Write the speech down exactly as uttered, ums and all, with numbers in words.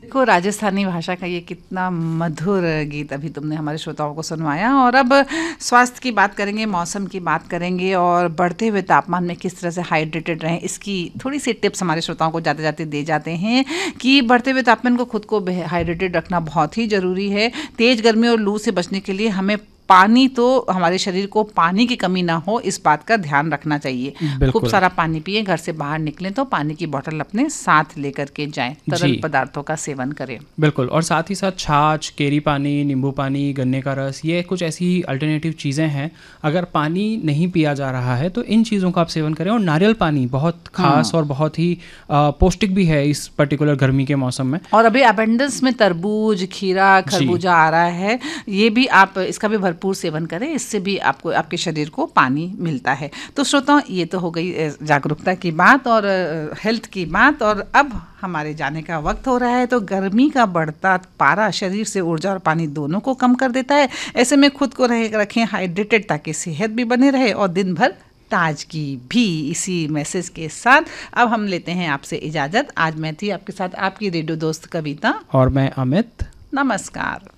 देखो, राजस्थानी भाषा का ये कितना मधुर गीत अभी तुमने हमारे श्रोताओं को सुनवाया। और अब स्वास्थ्य की बात करेंगे, मौसम की बात करेंगे और बढ़ते हुए तापमान में किस तरह से हाइड्रेटेड रहें, इसकी थोड़ी सी टिप्स हमारे श्रोताओं को जाते जाते दे जाते हैं कि बढ़ते हुए तापमान को खुद को हाइड्रेटेड रखना बहुत ही ज़रूरी है। तेज़ गर्मी और लू से बचने के लिए हमें पानी, तो हमारे शरीर को पानी की कमी ना हो इस बात का ध्यान रखना चाहिए। खूब सारा पानी पिए, घर से बाहर निकलें तो पानी की बोतल अपने साथ लेकर के जाएं, तरल पदार्थों का सेवन करें। बिल्कुल। और साथ ही साथ छाछ, केरी पानी, नींबू पानी, गन्ने का रस, ये कुछ ऐसी अल्टरनेटिव चीज़ें हैं। अगर पानी नहीं पिया जा रहा है तो इन चीज़ों का आप सेवन करें। और नारियल पानी बहुत खास और बहुत ही पौष्टिक भी है इस पर्टिकुलर गर्मी के मौसम में। और अभी अबेंडेंस में तरबूज, खीरा, खरबूजा आ रहा है, ये भी आप इसका भी भरपूर सेवन करें, इससे भी आपको आपके शरीर को पानी मिलता है। तो श्रोताओं, ये तो हो गई जागरूकता की बात और हेल्थ की बात। और अब हमारे जाने का वक्त हो रहा है। तो गर्मी का बढ़ता पारा शरीर से ऊर्जा और पानी दोनों को कम कर देता है। ऐसे में खुद को रहे रखें हाइड्रेटेड, ताकि सेहत भी बने रहे और दिन भर ताजगी भी। इसी मैसेज के साथ अब हम लेते हैं आपसे इजाज़त। आज मैं थी आपके साथ आपकी रेडियो दोस्त कविता, और मैं अमित। नमस्कार।